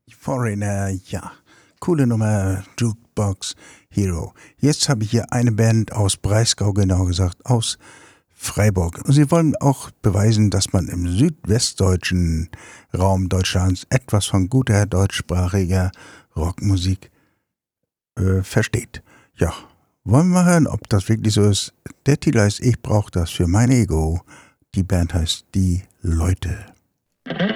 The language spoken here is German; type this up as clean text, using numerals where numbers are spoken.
Foreigner, ja. Coole Nummer, Jukebox Hero. Jetzt habe ich hier eine Band aus Breisgau, genau gesagt, aus Freiburg. Und sie wollen auch beweisen, dass man im südwestdeutschen Raum Deutschlands etwas von guter deutschsprachiger Rockmusik versteht. Ja, wollen wir mal hören, ob das wirklich so ist. Der Titel heißt Ich brauch das für mein Ego. Die Band heißt Die Leute.